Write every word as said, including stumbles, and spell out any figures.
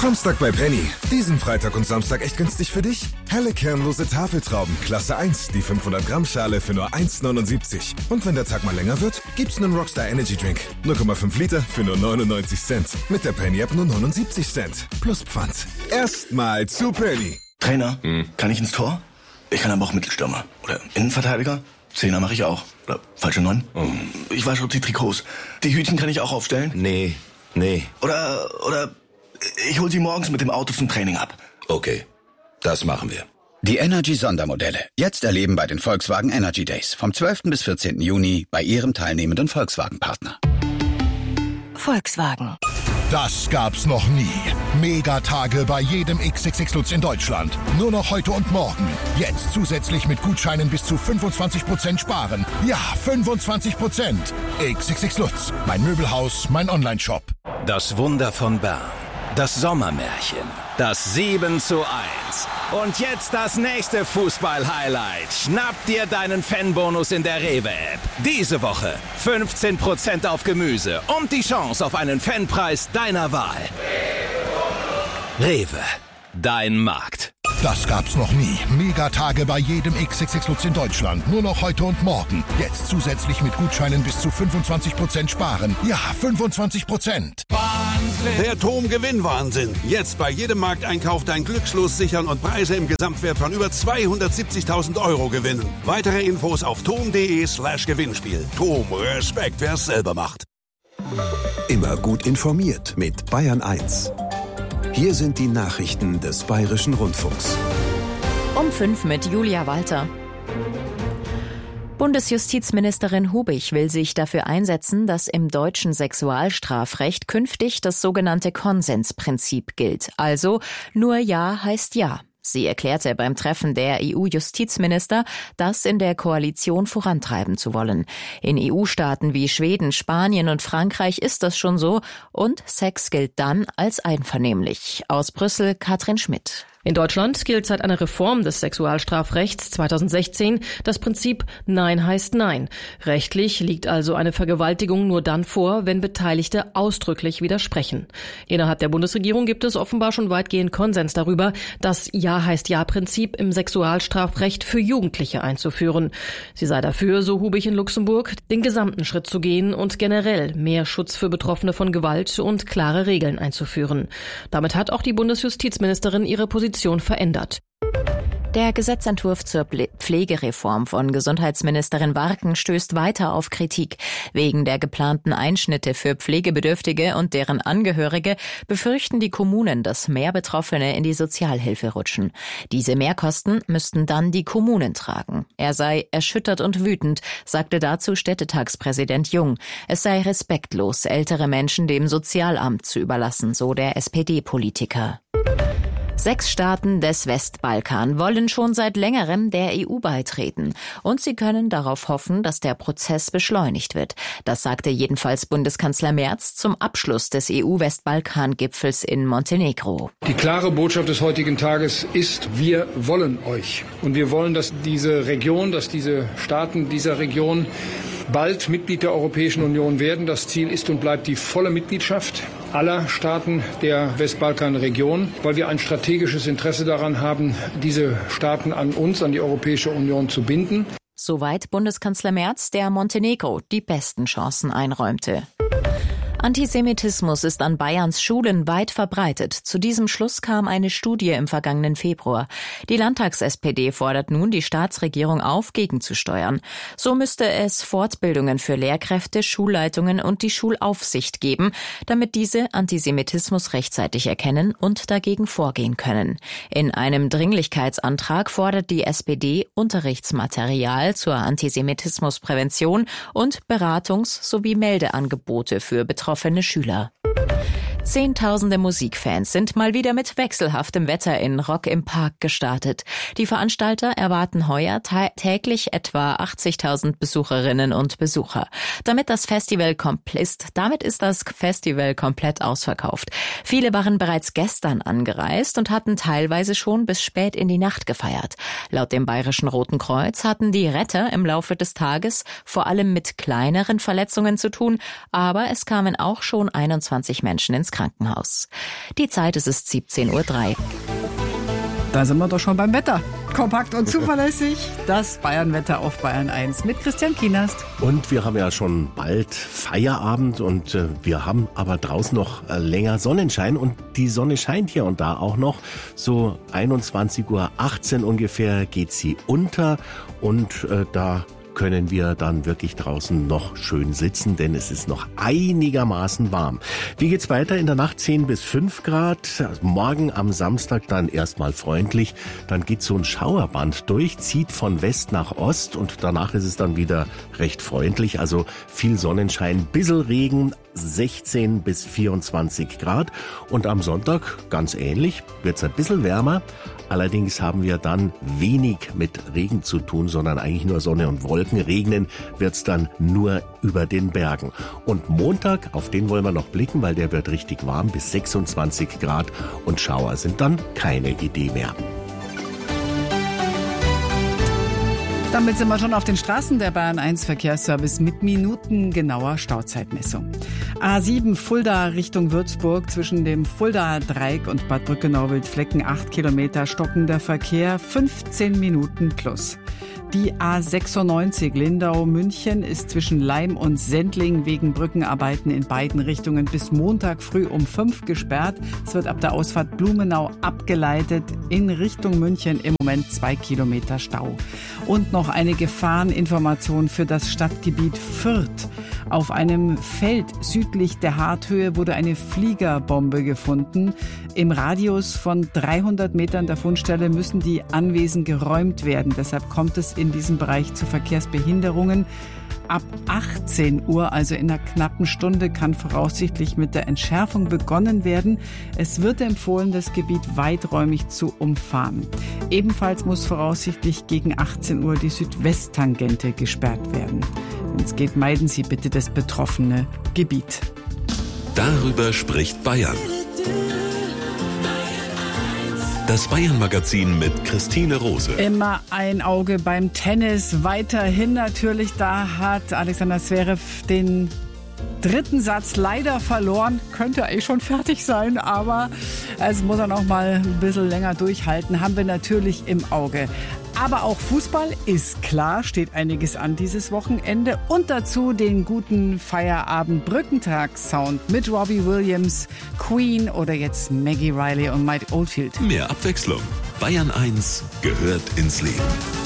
Samstag bei Penny. Diesen Freitag und Samstag echt günstig für dich? Helle kernlose Tafeltrauben, Klasse eins, die fünfhundert Gramm Schale für nur eins neunundsiebzig. Und wenn der Tag mal länger wird, gibt's einen Rockstar Energy Drink. null Komma fünf Liter für nur neunundneunzig Cent. Mit der Penny App nur neunundsiebzig Cent. Plus Pfand. Erstmal zu Penny. Trainer, hm. kann ich ins Tor? Ich kann aber auch Mittelstürmer. Oder Innenverteidiger. Zehner mache ich auch. Oder falsche Neun. Oh. Ich wasche die Trikots. Die Hütchen kann ich auch aufstellen? Nee, nee. Oder, oder ich hol sie morgens mit dem Auto zum Training ab. Okay, das machen wir. Die Energy-Sondermodelle. Jetzt erleben bei den Volkswagen Energy Days. Vom zwölften bis vierzehnten Juni bei Ihrem teilnehmenden Volkswagen-Partner. Volkswagen. Das gab's noch nie. Megatage bei jedem X X X Lutz in Deutschland. Nur noch heute und morgen. Jetzt zusätzlich mit Gutscheinen bis zu fünfundzwanzig Prozent sparen. Ja, fünfundzwanzig Prozent. X X X Lutz. Mein Möbelhaus, mein Onlineshop. Das Wunder von Bern. Das Sommermärchen. Das sieben zu eins. Und jetzt das nächste Fußball-Highlight. Schnapp dir deinen Fanbonus in der Rewe-App. Diese Woche fünfzehn Prozent auf Gemüse und die Chance auf einen Fanpreis deiner Wahl. Rewe, dein Markt. Das gab's noch nie. Megatage bei jedem X X X Lutz in Deutschland. Nur noch heute und morgen. Jetzt zusätzlich mit Gutscheinen bis zu fünfundzwanzig Prozent sparen. Ja, fünfundzwanzig Prozent. Der TOM-Gewinnwahnsinn. Jetzt bei jedem Markteinkauf dein Glückslos sichern und Preise im Gesamtwert von über zweihundertsiebzigtausend Euro gewinnen. Weitere Infos auf tom.de slash Gewinnspiel. TOM, Respekt, wer es selber macht. Immer gut informiert mit Bayern eins. Hier sind die Nachrichten des Bayerischen Rundfunks. Um fünf mit Julia Walter. Bundesjustizministerin Hubich will sich dafür einsetzen, dass im deutschen Sexualstrafrecht künftig das sogenannte Konsensprinzip gilt. Also nur Ja heißt Ja. Sie erklärte beim Treffen der E U-Justizminister, das in der Koalition vorantreiben zu wollen. In E U-Staaten wie Schweden, Spanien und Frankreich ist das schon so und Sex gilt dann als einvernehmlich. Aus Brüssel Katrin Schmidt. In Deutschland gilt seit einer Reform des Sexualstrafrechts zweitausendsechzehn das Prinzip Nein heißt Nein. Rechtlich liegt also eine Vergewaltigung nur dann vor, wenn Beteiligte ausdrücklich widersprechen. Innerhalb der Bundesregierung gibt es offenbar schon weitgehend Konsens darüber, das Ja heißt Ja-Prinzip im Sexualstrafrecht für Jugendliche einzuführen. Sie sei dafür, so Hubich in Luxemburg, den gesamten Schritt zu gehen und generell mehr Schutz für Betroffene von Gewalt und klare Regeln einzuführen. Damit hat auch die Bundesjustizministerin ihre Position verändert. Der Gesetzentwurf zur Pflegereform von Gesundheitsministerin Warken stößt weiter auf Kritik. Wegen der geplanten Einschnitte für Pflegebedürftige und deren Angehörige befürchten die Kommunen, dass mehr Betroffene in die Sozialhilfe rutschen. Diese Mehrkosten müssten dann die Kommunen tragen. Er sei erschüttert und wütend, sagte dazu Städtetagspräsident Jung. Es sei respektlos, ältere Menschen dem Sozialamt zu überlassen, so der S P D-Politiker. Sechs Staaten des Westbalkan wollen schon seit längerem der E U beitreten. Und sie können darauf hoffen, dass der Prozess beschleunigt wird. Das sagte jedenfalls Bundeskanzler Merz zum Abschluss des E U-Westbalkan-Gipfels in Montenegro. Die klare Botschaft des heutigen Tages ist, wir wollen euch. Und wir wollen, dass diese Region, dass diese Staaten dieser Region bald Mitglied der Europäischen Union werden. Das Ziel ist und bleibt die volle Mitgliedschaft aller Staaten der Westbalkanregion, weil wir ein strategisches Interesse daran haben, diese Staaten an uns, an die Europäische Union zu binden. Soweit Bundeskanzler Merz, der Montenegro die besten Chancen einräumte. Antisemitismus ist an Bayerns Schulen weit verbreitet. Zu diesem Schluss kam eine Studie im vergangenen Februar. Die Landtags-S P D fordert nun die Staatsregierung auf, gegenzusteuern. So müsste es Fortbildungen für Lehrkräfte, Schulleitungen und die Schulaufsicht geben, damit diese Antisemitismus rechtzeitig erkennen und dagegen vorgehen können. In einem Dringlichkeitsantrag fordert die S P D Unterrichtsmaterial zur Antisemitismusprävention und Beratungs- sowie Meldeangebote für Betroffene Schüler. Zehntausende Musikfans sind mal wieder mit wechselhaftem Wetter in Rock im Park gestartet. Die Veranstalter erwarten heuer ta- täglich etwa achtzigtausend Besucherinnen und Besucher. Damit das Festival komplett, damit ist das Festival komplett ausverkauft. Viele waren bereits gestern angereist und hatten teilweise schon bis spät in die Nacht gefeiert. Laut dem Bayerischen Roten Kreuz hatten die Retter im Laufe des Tages vor allem mit kleineren Verletzungen zu tun, aber es kamen auch schon einundzwanzig Menschen ins Krankenhaus. Die Zeit ist es siebzehn Uhr drei. Da sind wir doch schon beim Wetter. Kompakt und zuverlässig, das Bayern-Wetter auf Bayern eins mit Christian Kienast. Und wir haben ja schon bald Feierabend und äh, wir haben aber draußen noch äh, länger Sonnenschein und die Sonne scheint hier und da auch noch. So einundzwanzig Uhr achtzehn ungefähr geht sie unter und äh, da können wir dann wirklich draußen noch schön sitzen, denn es ist noch einigermaßen warm. Wie geht's weiter? In der Nacht zehn bis fünf Grad. Morgen am Samstag dann erstmal freundlich. Dann geht so ein Schauerband durch, zieht von West nach Ost und danach ist es dann wieder recht freundlich. Also viel Sonnenschein, bissel Regen, sechzehn bis vierundzwanzig Grad. Und am Sonntag ganz ähnlich, wird's ein bisschen wärmer. Allerdings haben wir dann wenig mit Regen zu tun, sondern eigentlich nur Sonne und Wolken. Regnen wird's dann nur über den Bergen. Und Montag, auf den wollen wir noch blicken, weil der wird richtig warm, bis sechsundzwanzig Grad und Schauer sind dann keine Idee mehr. Damit sind wir schon auf den Straßen der Bayern eins Verkehrsservice mit minutengenauer Stauzeitmessung. A sieben Fulda Richtung Würzburg zwischen dem Fuldaer Dreieck und Bad Brückenau-Wildflecken acht Kilometer stockender Verkehr, fünfzehn Minuten plus. Die A sechsundneunzig Lindau-München ist zwischen Laim und Sendling wegen Brückenarbeiten in beiden Richtungen bis Montag früh um fünf gesperrt. Es wird ab der Ausfahrt Blumenau abgeleitet in Richtung München, im Moment zwei Kilometer Stau. Und noch eine Gefahreninformation für das Stadtgebiet Fürth. Auf einem Feld südlich der Harthöhe wurde eine Fliegerbombe gefunden. Im Radius von dreihundert Metern der Fundstelle müssen die Anwesen geräumt werden. Deshalb kommt es in diesem Bereich zu Verkehrsbehinderungen. Ab achtzehn Uhr, also in einer knappen Stunde, kann voraussichtlich mit der Entschärfung begonnen werden. Es wird empfohlen, das Gebiet weiträumig zu umfahren. Ebenfalls muss voraussichtlich gegen achtzehn Uhr die Südwesttangente gesperrt werden. Wenn es geht, meiden Sie bitte das betroffene Gebiet. Darüber spricht Bayern. Das Bayern-Magazin mit Christine Rose. Immer ein Auge beim Tennis. Weiterhin natürlich, da hat Alexander Zverev den dritten Satz leider verloren. Könnte eigentlich schon fertig sein, aber es muss er noch mal ein bisschen länger durchhalten. Haben wir natürlich im Auge. Aber auch Fußball ist klar, steht einiges an dieses Wochenende. Und dazu den guten Feierabend-Brückentag-Sound mit Robbie Williams, Queen oder jetzt Maggie Riley und Mike Oldfield. Mehr Abwechslung. Bayern eins gehört ins Leben.